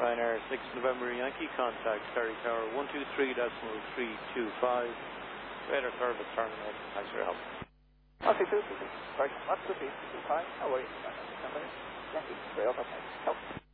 Ryanair 6 November Yankee, contact Ferry Tower 123.325, radar service terminal. Thanks for your help. Okay, 222. Sorry, 123.25. No worries. Yankee, radar terminal. Help.